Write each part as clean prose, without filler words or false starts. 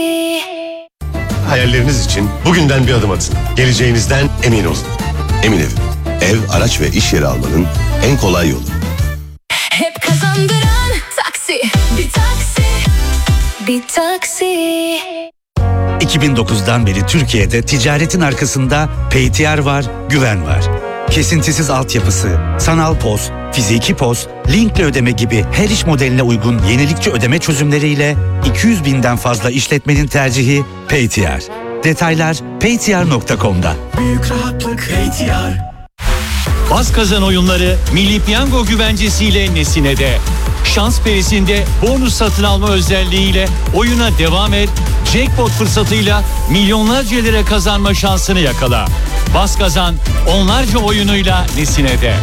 Hayalleriniz için bugünden bir adım atın. Geleceğinizden emin olun. Emin Ev, araç ve iş yeri almanın en kolay yolu. Hep kazandıran taksi, bir taksi, bir taksi. 2009'dan beri Türkiye'de ticaretin arkasında PTR var, güven var. Kesintisiz altyapısı, sanal POS, fiziki POS, linkle ödeme gibi her iş modeline uygun yenilikçi ödeme çözümleriyle 200 binden fazla işletmenin tercihi PTR. Detaylar paytr.com'da. Büyük rahatlık PTR. Bas kazan oyunları Milli Piyango güvencesiyle Nesine'de. Şans perisinde bonus satın alma özelliğiyle oyuna devam et. Jackpot fırsatıyla milyonlarca lira kazanma şansını yakala. Bas kazan onlarca oyunuyla Nesine'de.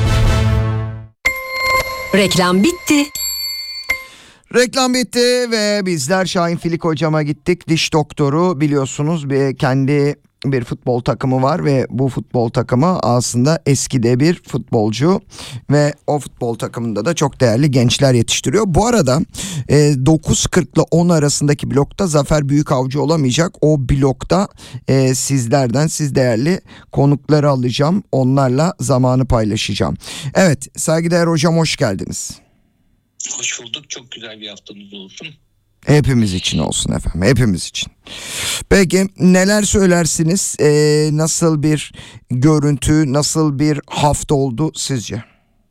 Reklam bitti. Reklam bitti ve bizler Şahin Filik hocama gittik. Diş doktoru, biliyorsunuz, kendi bir futbol takımı var ve bu futbol takımı aslında eskide bir futbolcu ve o futbol takımında da çok değerli gençler yetiştiriyor. Bu arada 9.40 ile 10 arasındaki blokta Zafer Büyükavcı olamayacak. O blokta sizlerden, siz değerli konukları alacağım. Onlarla zamanı paylaşacağım. Evet, saygıdeğer hocam, hoş geldiniz. Hoş bulduk. Çok güzel bir haftanız olsun. Hepimiz için olsun efendim. Hepimiz için. Peki neler söylersiniz? Nasıl bir görüntü, nasıl bir hafta oldu sizce?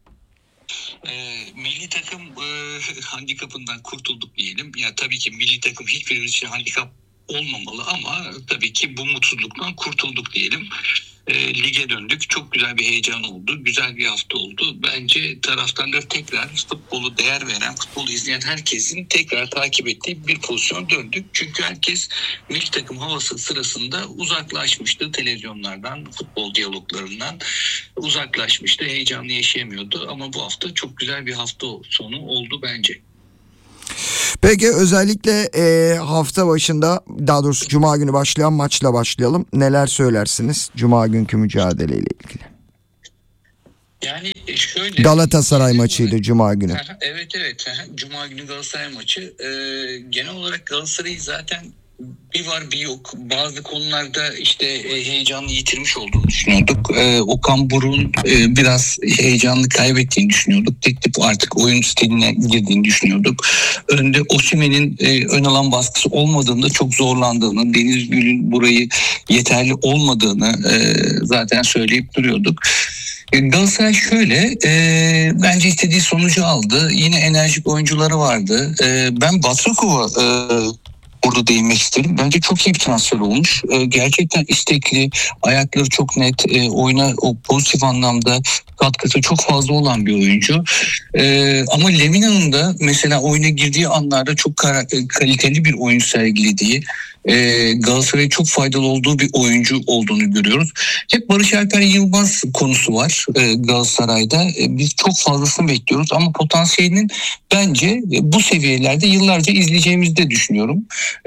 Milli takım handikapından kurtulduk diyelim. Ya tabii ki milli takım hiçbirimiz için handikap olmamalı ama tabii ki bu mutsuzluktan kurtulduk diyelim. Lige döndük. Çok güzel bir heyecan oldu. Güzel bir hafta oldu. Bence taraftarlar tekrar futbolu değer veren, futbolu izleyen herkesin tekrar takip ettiği bir pozisyona döndük. Çünkü herkes milli takım havası sırasında uzaklaşmıştı. Televizyonlardan, futbol diyaloglarından uzaklaşmıştı. Heyecanlı yaşayamıyordu. Ama bu hafta çok güzel bir hafta sonu oldu bence. Peki özellikle hafta başında, daha doğrusu Cuma günü başlayan maçla başlayalım. Neler söylersiniz Cuma günkü mücadeleyle ilgili? Yani şöyle, Galatasaray maçıydı Cuma günü. Evet. Cuma günü Galatasaray maçı. Genel olarak Galatasaray'ı zaten bir var bir yok. Bazı konularda işte heyecanı yitirmiş olduğunu düşünüyorduk. Okan Buruk'un biraz heyecanını kaybettiğini düşünüyorduk. Tek tip artık oyun stiline girdiğini düşünüyorduk. Önde Osimhen'in ön alan baskısı olmadığında çok zorlandığını, Deniz Gül'ün burayı yeterli olmadığını zaten söyleyip duruyorduk. Galatasaray şöyle, bence istediği sonucu aldı. Yine enerjik oyuncuları vardı. Ben Batrakov'a burada değinmek isterim. Bence çok iyi bir transfer olmuş. Gerçekten istekli, ayakları çok net, oyuna o pozitif anlamda katkısı çok fazla olan bir oyuncu. Ama Lemina'nın da mesela oyuna girdiği anlarda çok kaliteli bir oyun sergilediği, Galatasaray'a çok faydalı olduğu bir oyuncu olduğunu görüyoruz. Hep Barış Alper Yılmaz konusu var Galatasaray'da. Biz çok fazlasını bekliyoruz ama potansiyelinin bence bu seviyelerde yıllarca izleyeceğimizi de düşünüyorum.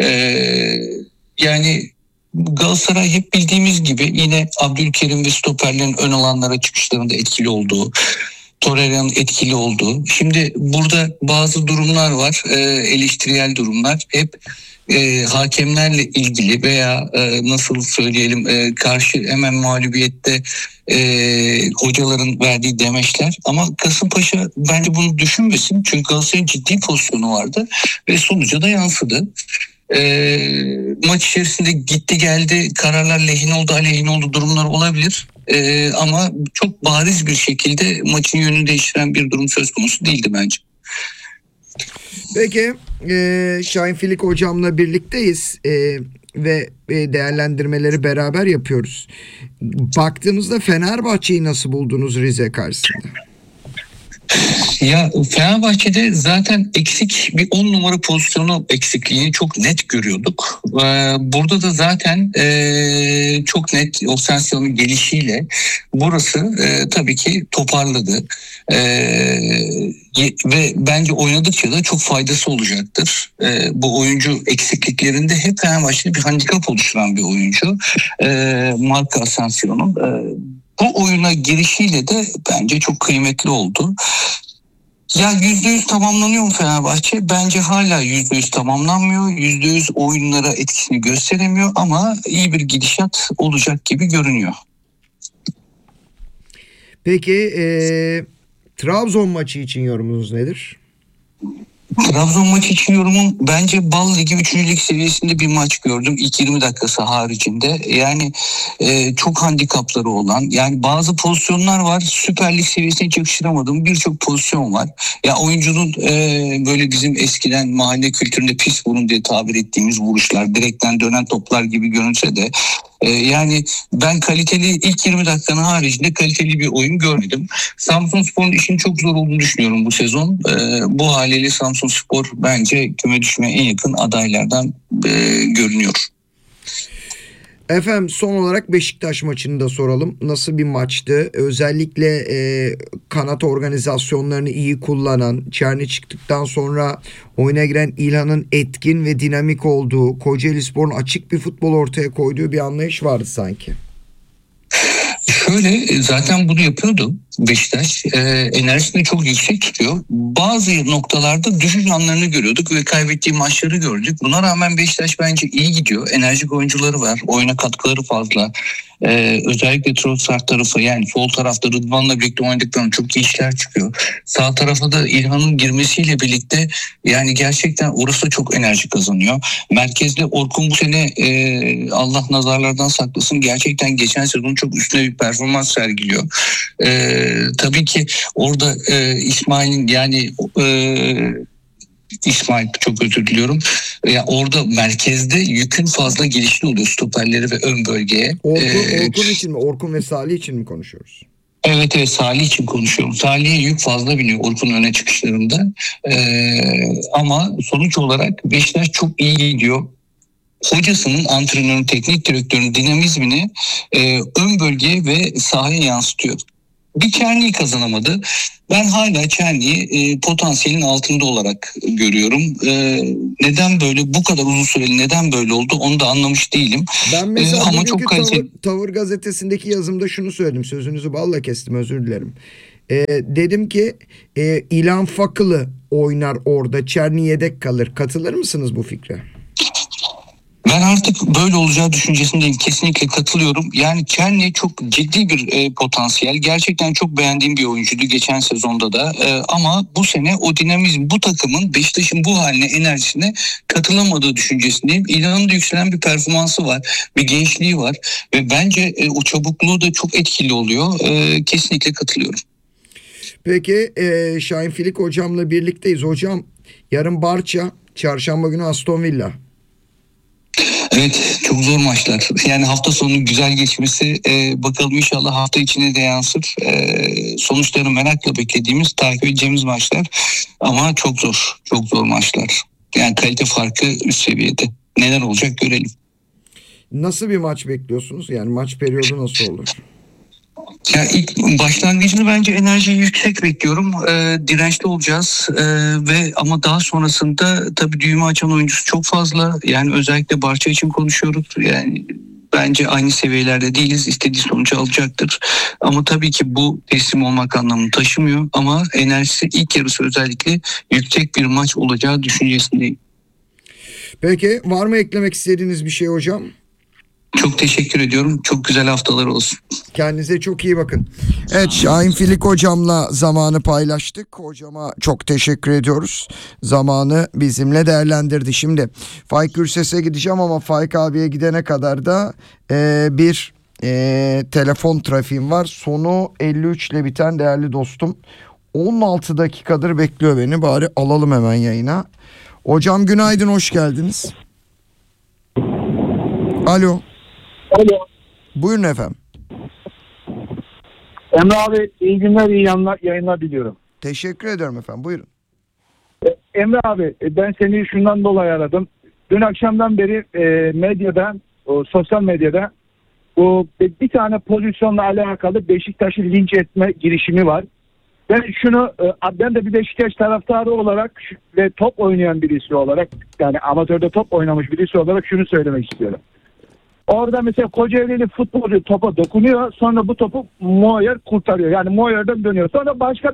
Yani Galatasaray hep bildiğimiz gibi yine Abdülkerim ve stoperlerin ön alanlara çıkışlarında etkili olduğu, Torreira'nın etkili olduğu. Şimdi burada bazı durumlar var, eleştirel durumlar. Hep hakemlerle ilgili veya nasıl söyleyelim karşı hemen mağlubiyette hocaların verdiği demeçler. Ama Kasımpaşa bence bunu düşünmesin. Çünkü Galatasaray'ın ciddi pozisyonu vardı ve sonuca da yansıdı. Maç içerisinde gitti geldi, kararlar lehine oldu aleyhine oldu durumlar olabilir. Ama çok bariz bir şekilde maçın yönünü değiştiren bir durum söz konusu değildi bence. Peki Şahin Filik hocamla birlikteyiz ve değerlendirmeleri beraber yapıyoruz. Baktığımızda Fenerbahçe'yi nasıl buldunuz Rize karşısında? Ya Fenerbahçe'de zaten eksik bir 10 numara pozisyonu eksikliğini çok net görüyorduk. Burada da zaten çok net Osensio'nun gelişiyle burası tabii ki toparladı. Ve bence oynadıkça da çok faydası olacaktır. Bu oyuncu eksikliklerinde hep Fenerbahçe'de bir handikap oluşturan bir oyuncu. Marco Asensio'nun. Bu oyuna girişiyle de bence çok kıymetli oldu. Ya %100 tamamlanıyor mu Fenerbahçe? Bence hala %100 tamamlanmıyor. %100 oyunlara etkisini gösteremiyor ama iyi bir gidişat olacak gibi görünüyor. Peki Trabzon maçı için yorumunuz nedir? Trabzon maçı için yorumum bence Bal Ligi 3. lig seviyesinde bir maç gördüm. İlk 20 dakikası haricinde. Yani çok handikapları olan, yani bazı pozisyonlar var. Süper Lig seviyesine hiç yakıştıramadığım birçok pozisyon var. Ya oyuncunun böyle bizim eskiden mahalle kültüründe pis burun diye tabir ettiğimiz vuruşlar, direkten dönen toplar gibi görünse de yani ben kaliteli ilk 20 dakikanın haricinde kaliteli bir oyun görmedim. Samsunspor'un işin çok zor olduğunu düşünüyorum bu sezon. Bu haliyle Samsunspor bence küme düşmeye en yakın adaylardan görünüyor. Efendim son olarak Beşiktaş maçını da soralım. Nasıl bir maçtı? Özellikle kanat organizasyonlarını iyi kullanan, Çerni çıktıktan sonra oyuna giren İlhan'ın etkin ve dinamik olduğu, Kocaelispor'un açık bir futbol ortaya koyduğu bir anlayış vardı sanki. Şöyle zaten bunu yapıyordu Beşiktaş. Enerjisini çok yüksek tutuyor. Bazı noktalarda düşüş anlarını görüyorduk ve kaybettiği maçları gördük. Buna rağmen Beşiktaş bence iyi gidiyor. Enerjik oyuncuları var. Oyuna katkıları fazla. Özellikle Trossard tarafı, yani sol tarafta Rıdvan'la birlikte oynadıklarında çok iyi işler çıkıyor. Sağ tarafa da İlhan'ın girmesiyle birlikte yani gerçekten orası da çok enerji kazanıyor. Merkezde Orkun bu sene Allah nazarlardan saklasın, gerçekten geçen sezon çok üstüne bir performans sergiliyor. Tabii ki orada İsmail'in İsmail, çok özür diliyorum. Ya orada merkezde yükün fazla gelişli oluyor stoperleri ve ön bölgeye. Orkun için mi? Orkun ve Salih için mi konuşuyoruz? Evet, Salih için konuşuyorum. Salih'e yük fazla biniyor Orkun'un öne çıkışlarında. Ama sonuç olarak Beşiktaş çok iyi gidiyor. Hocasının, antrenörün, teknik direktörün dinamizmini ön bölgeye ve sahaya yansıtıyor. Bir Çerni'yi kazanamadı. Ben hala Çerni'yi potansiyelin altında olarak görüyorum. Neden böyle, bu kadar uzun süreli neden böyle oldu onu da anlamış değilim. Ben mesela ama çok Tavır gazetesindeki yazımda şunu söyledim. Sözünüzü balla kestim, özür dilerim. Dedim ki İlhan Fakılı oynar orada, Çerni yedek kalır. Katılır mısınız bu fikre? Ben artık böyle olacağı düşüncesindeyim. Kesinlikle katılıyorum. Yani Çerni çok ciddi bir potansiyel. Gerçekten çok beğendiğim bir oyuncuydu geçen sezonda da. Ama bu sene o dinamizm, bu takımın Beşiktaş'ın bu haline, enerjisine katılamadığı düşüncesindeyim. İlhan'ın da yükselen bir performansı var. Bir gençliği var. Ve bence o çabukluğu da çok etkili oluyor. Kesinlikle katılıyorum. Peki Şahin Filik hocamla birlikteyiz. Hocam yarın Barça, çarşamba günü Aston Villa. Evet, çok zor maçlar. Yani hafta sonu güzel geçmesi, bakalım inşallah hafta içine de yansır. Sonuçlarını merakla beklediğimiz, takip edeceğimiz maçlar. Ama çok zor, çok zor maçlar. Yani kalite farkı üst seviyede. Neler olacak görelim. Nasıl bir maç bekliyorsunuz? Yani maç periyodu nasıl olur? Ya ilk başlangıcını bence enerjiyi yüksek bekliyorum. Dirençli olacağız ve ama daha sonrasında tabii düğümü açan oyuncusu çok fazla. Yani özellikle Barça için konuşuyoruz. Yani bence aynı seviyelerde değiliz. İstediği sonucu alacaktır. Ama tabii ki bu teslim olmak anlamını taşımıyor. Ama enerjisi ilk yarısı özellikle yüksek bir maç olacağı düşüncesindeyim. Peki var mı eklemek istediğiniz bir şey hocam? Çok teşekkür ediyorum. Çok güzel haftalar olsun. Kendinize çok iyi bakın. Evet, Şahin Filik hocamla zamanı paylaştık. Hocama çok teşekkür ediyoruz. Zamanı bizimle değerlendirdi. Şimdi Faik Gürses'e gideceğim ama Faik abiye gidene kadar da bir telefon trafiğim var. Sonu 53 ile biten değerli dostum. 16 dakikadır bekliyor beni. Bari alalım hemen yayına. Hocam günaydın, hoş geldiniz. Alo. Alo. Buyurun efendim. Emre abi, iyi günler, iyi yayınlar diliyorum. Teşekkür ederim efendim, buyurun. Emre abi, ben seni şundan dolayı aradım. Dün akşamdan beri medyada, sosyal medyada bu bir tane pozisyonla alakalı Beşiktaş'ı linç etme girişimi var. Ben de bir Beşiktaş taraftarı olarak ve top oynayan birisi olarak, yani amatörde top oynamış birisi olarak şunu söylemek istiyorum. Orada mesela Kocaeli'li futbolcu topa dokunuyor. Sonra bu topu Moyer kurtarıyor. Yani Moyer'den dönüyor. Sonra başka bir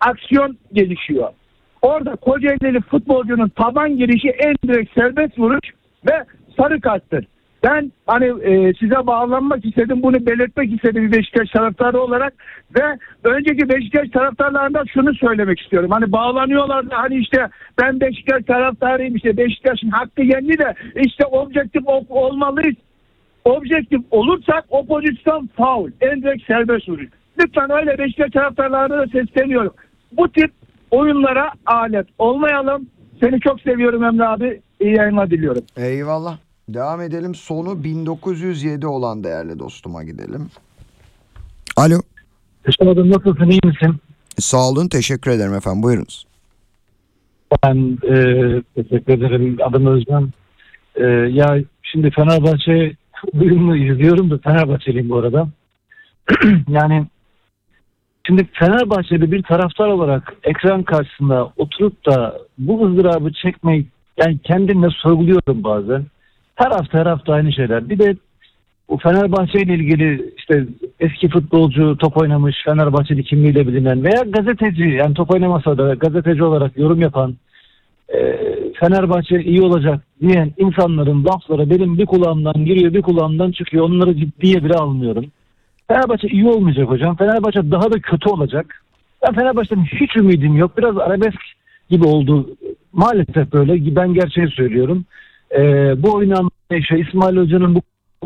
aksiyon gelişiyor. Orada Kocaeli'li futbolcunun taban girişi en direkt serbest vuruş ve sarı karttır. Ben hani size bağlanmak istedim, bunu belirtmek istedim Beşiktaş taraftarı olarak ve önceki Beşiktaş taraftarlarından şunu söylemek istiyorum. Hani bağlanıyorlar da hani işte ben Beşiktaş taraftarıyım, işte Beşiktaş'ın hakkı yendi de işte objektif olmalıyız. Objektif olursak o pozisyon faul, en direkt serbest vuruş. Lütfen öyle Beşiktaş taraftarlarına da sesleniyorum. Bu tip oyunlara alet olmayalım. Seni çok seviyorum Emre abi. İyi yayınlar diliyorum. Eyvallah. Devam edelim. Sonu 1907 olan değerli dostuma gidelim. Alo. Teşekkür nasılsın, iyi misin? Sağ olun, teşekkür ederim efendim. Buyurunuz. Ben teşekkür ederim. Adım Özcan. Ya şimdi Fenerbahçe oyununu izliyorum da Fenerbahçeliyim bu arada. Yani şimdi Fenerbahçeli bir taraftar olarak ekran karşısında oturup da bu ızdırabı çekmeyi yani kendimle sorguluyorum bazen. Her hafta aynı şeyler. Bir de bu Fenerbahçe ile ilgili işte eski futbolcu, top oynamış, Fenerbahçeli kimliğiyle bilinen veya gazeteci, yani top oynamasa da gazeteci olarak yorum yapan, Fenerbahçe iyi olacak diyen insanların lafları benim bir kulağımdan giriyor, bir kulağımdan çıkıyor. Onları ciddiye bile almıyorum. Fenerbahçe iyi olmayacak hocam. Fenerbahçe daha da kötü olacak. Ben Fenerbahçe'den hiç ümidim yok. Biraz arabesk gibi oldu. Maalesef böyle. Ben gerçeği söylüyorum. Bu oyunu İsmail Hoca'nın bu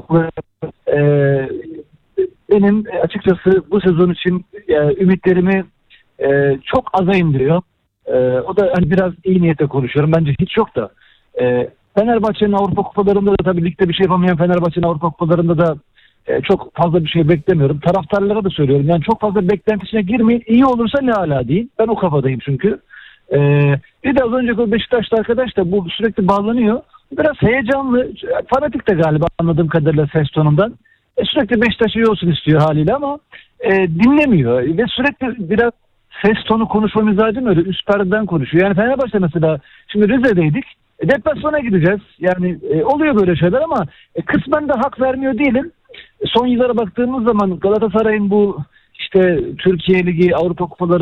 benim açıkçası bu sezon için ümitlerimi çok aza indiriyor. O da hani biraz iyi niyete konuşuyorum. Bence hiç yok da. Fenerbahçe'nin Avrupa Kupalarında da tabii ligde bir şey yapamayan Fenerbahçe'nin Avrupa Kupalarında da çok fazla bir şey beklemiyorum. Taraftarlara da söylüyorum. Yani çok fazla beklentisine girmeyin. İyi olursa ne ala değil. Ben o kafadayım çünkü. Bir de az önceki o Beşiktaşlı arkadaş da bu sürekli bağlanıyor. Biraz heyecanlı, fanatik de galiba anladığım kadarıyla ses tonundan. Sürekli Beşiktaş iyi olsun istiyor haliyle ama dinlemiyor. Ve sürekli biraz ses tonu konuşma mizacı mı öyle üst perdeden konuşuyor. Yani Fenerbahçe mesela şimdi Rize'deydik. Deplasmana gideceğiz. Yani oluyor böyle şeyler ama kısmen de hak vermiyor değilim. Son yıllara baktığımız zaman Galatasaray'ın bu işte Türkiye Ligi, Avrupa Kupaları